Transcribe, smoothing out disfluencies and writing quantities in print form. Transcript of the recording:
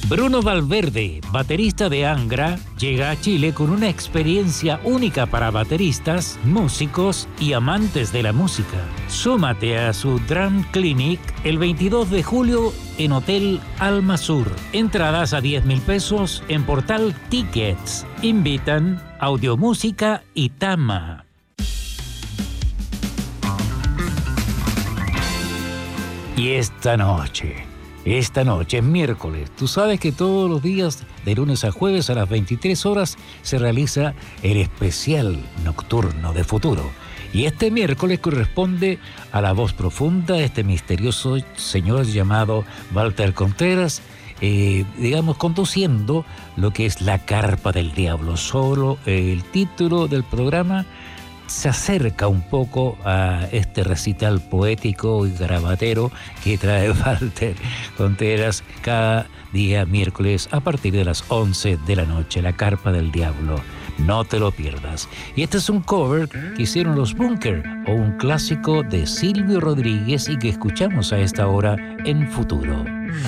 Bruno Valverde, baterista de Angra, llega a Chile con una experiencia única para bateristas, músicos y amantes de la música. Súmate a su Drum Clinic el 22 de julio en Hotel Alma Sur. Entradas a 10.000 pesos en Portal Tickets. Invitan Audiomúsica y Tama. Y esta noche, es miércoles. Tú sabes que todos los días, de lunes a jueves a las 23 horas, se realiza el especial nocturno de Futuro. Y este miércoles corresponde a la voz profunda de este misterioso señor llamado Walter Contreras, conduciendo lo que es La Carpa del Diablo. Solo el título del programa se acerca un poco a este recital poético y garabatero que trae Walter Contreras cada día miércoles a partir de las 11 de la noche, La Carpa del Diablo. No te lo pierdas. Y este es un cover que hicieron los Bunker, o un clásico de Silvio Rodríguez y que escuchamos a esta hora en Futuro.